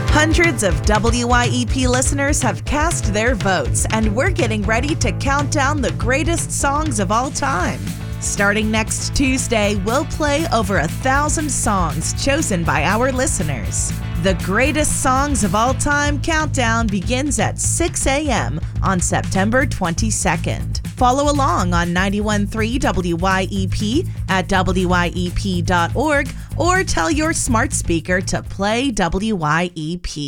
Hundreds of WYEP listeners have cast their votes, and we're getting ready to count down the greatest songs of all time. Starting next Tuesday, we'll play over 1,000 songs chosen by our listeners. The Greatest Songs of All Time countdown begins at 6 a.m. on September 22nd. Follow along on 91.3 WYEP at WYEP.org or tell your smart speaker to play WYEP.